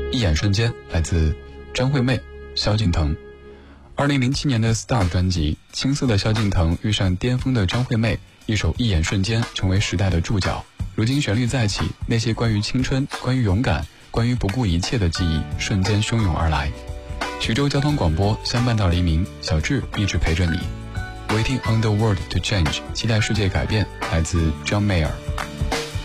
一眼瞬间来自张惠妹、萧敬腾。2007年的 Star 专辑，青涩的萧敬腾遇上巅峰的张惠妹，一首一眼瞬间成为时代的注脚。如今旋律再起，那些关于青春、关于勇敢、关于不顾一切的记忆瞬间汹涌而来。徐州交通广播相伴到黎明，小智一直陪着你。Waiting on the world to change， 期待世界改变，来自 John Mayer。